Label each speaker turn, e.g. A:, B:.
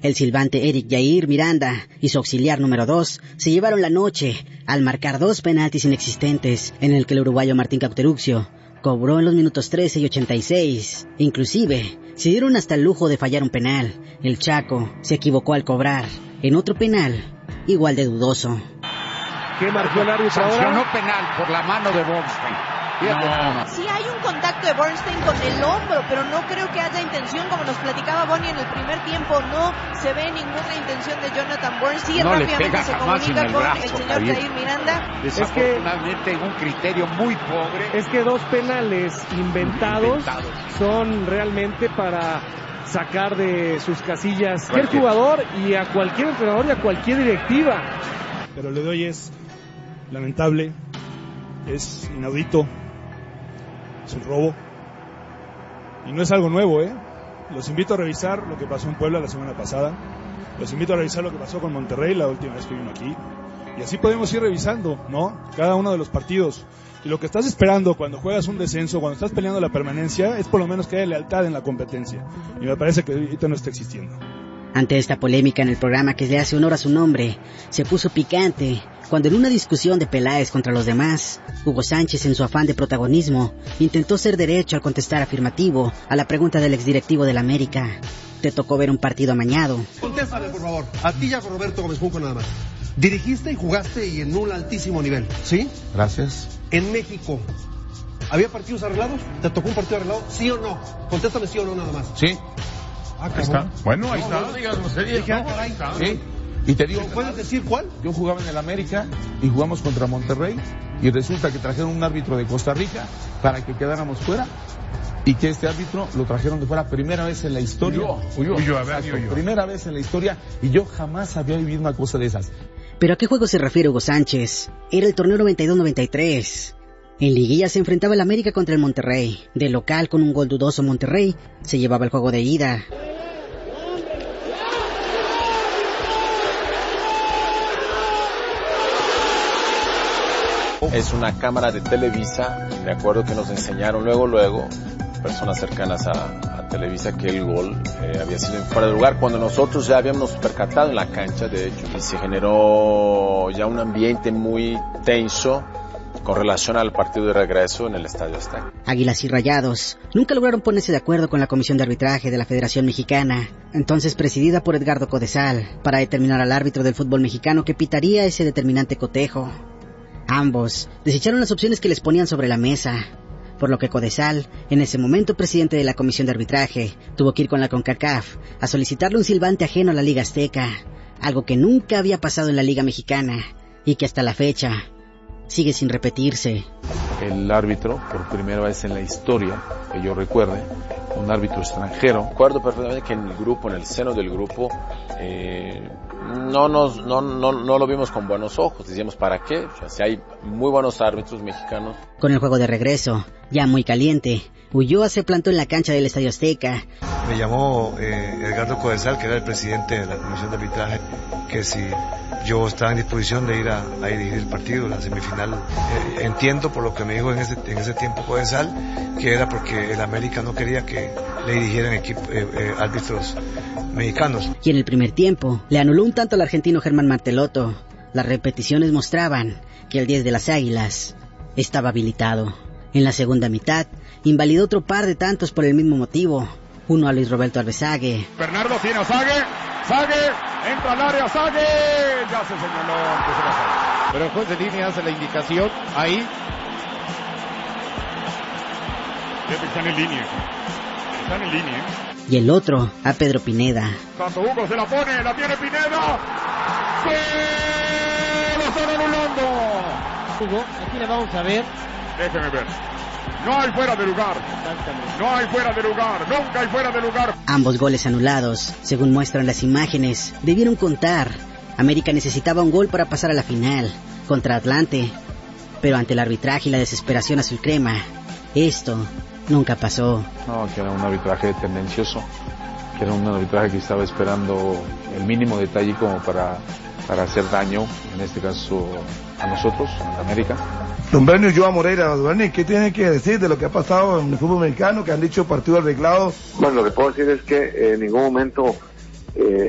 A: El silbante Eric Jair Miranda y su auxiliar número 2 se llevaron la noche al marcar 2 penaltis inexistentes en el que el uruguayo Martín Cauteruccio cobró en los minutos 13 y 86. Inclusive, se dieron hasta el lujo de fallar un penal. El Chaco se equivocó al cobrar en otro penal, igual de dudoso.
B: ¿Qué marcó el árbitro ahora?
C: Sancionó penal por la mano de Bornstein.
D: Sí hay un contacto de Bornstein con el hombro, pero no creo que haya intención, como nos platicaba Bonnie en el primer tiempo, no se ve ninguna intención de Jonathan Bornstein. Sí,
C: no
D: rápidamente se
C: el
D: comunica con
C: brazo,
D: el señor Jair Miranda.
C: Desafortunadamente un criterio muy pobre.
B: Es que 2 penales inventados son realmente para sacar de sus casillas a cualquier jugador y a cualquier entrenador y a cualquier directiva.
E: Pero lo de hoy es lamentable, es inaudito, es un robo y no es algo nuevo, Los invito a revisar lo que pasó en Puebla la semana pasada, los invito a revisar lo que pasó con Monterrey la última vez que vino aquí, y así podemos ir revisando, ¿no? Cada uno de los partidos. Y lo que estás esperando cuando juegas un descenso, cuando estás peleando la permanencia, es por lo menos que haya lealtad en la competencia, y me parece que ahorita no está existiendo.
A: Ante esta polémica en el programa que le hace honor a su nombre, se puso picante cuando en una discusión de Peláez contra los demás, Hugo Sánchez, en su afán de protagonismo, intentó ser derecho al contestar afirmativo a la pregunta del exdirectivo del América. ¿Te tocó ver un partido amañado?
F: Contéstame, por favor. A ti y a Roberto Gómez Junco nada más. Dirigiste y jugaste y en un altísimo nivel, ¿sí?
G: Gracias.
F: En México, ¿había partidos arreglados? ¿Te tocó un partido arreglado? ¿Sí o no? Contéstame sí o no nada más.
G: Sí.
F: Ahí
G: está. Bueno, ahí está. Sí. Y te digo,
F: ¿puedes decir cuál?
G: Yo jugaba en el América y jugamos contra Monterrey y resulta que trajeron un árbitro de Costa Rica para que quedáramos fuera y que este árbitro lo trajeron de fuera primera vez en la historia. Primera vez en la historia y yo jamás había vivido una cosa de esas.
A: ¿Pero a qué juego se refiere Hugo Sánchez? Era el torneo 92-93. En liguilla se enfrentaba el América contra el Monterrey. De local, con un gol dudoso, Monterrey se llevaba el juego de ida.
H: Es una cámara de Televisa, me acuerdo que nos enseñaron luego, personas cercanas a Televisa, que el gol había sido en fuera de lugar, cuando nosotros ya habíamos percatado en la cancha, de hecho, y se generó ya un ambiente muy tenso con relación al partido de regreso en el Estadio Azteca.
A: Águilas y Rayados nunca lograron ponerse de acuerdo con la Comisión de Arbitraje de la Federación Mexicana, entonces presidida por Edgardo Codesal, para determinar al árbitro del fútbol mexicano que pitaría ese determinante cotejo. Ambos desecharon las opciones que les ponían sobre la mesa, por lo que Codesal, en ese momento presidente de la Comisión de Arbitraje, tuvo que ir con la CONCACAF a solicitarle un silbante ajeno a la Liga Azteca, algo que nunca había pasado en la Liga Mexicana y que hasta la fecha sigue sin repetirse.
G: El árbitro, por primera vez en la historia, que yo recuerde, un árbitro extranjero.
H: Recuerdo perfectamente que en el grupo, en el seno del grupo, no lo vimos con buenos ojos. Decíamos, ¿para qué? O sea, si hay muy buenos árbitros mexicanos.
A: Con el juego de regreso, ya muy caliente, Ulloa se plantó en la cancha del Estadio Azteca.
I: Me llamó Edgardo Codesal, que era el presidente de la Comisión de Arbitraje, que si yo estaba en disposición de ir a dirigir el partido, la semifinal. Entiendo por lo que me dijo en ese tiempo Codesal, que era porque el América no quería que le dirigieran árbitros mexicanos.
A: Y en el primer tiempo le anuló un tanto al argentino Germán Martelotto. Las repeticiones mostraban que el 10 de las Águilas estaba habilitado. En la segunda mitad, invalidó otro par de tantos por el mismo motivo. Uno a Luis Roberto Alvesague.
C: Bernardo tiene a Sague, entra al área, Sague, ya se señaló antes de la falta. Pero el juez de línea hace la indicación, ahí. Están en línea.
A: Y el otro a Pedro Pineda.
C: Santo Hugo se la pone, la tiene Pineda. ¡Sí! ¡Lo están anulando!
B: Hugo, aquí le vamos a ver.
C: Déjeme ver. No hay fuera de lugar. No hay fuera de lugar. Nunca hay fuera de lugar.
A: Ambos goles anulados, según muestran las imágenes, debieron contar. América necesitaba un gol para pasar a la final contra Atlante. Pero ante el arbitraje y la desesperación azulcrema, esto nunca pasó.
G: No, que era un arbitraje tendencioso, que era un arbitraje que estaba esperando el mínimo detalle como para hacer daño, en este caso a nosotros, a América.
J: Don Bernie Ulloa Moreira, don Bernie, ¿qué tiene que decir de lo que ha pasado en el fútbol mexicano, que han dicho partido arreglado?
K: Bueno, lo que puedo decir es que en ningún momento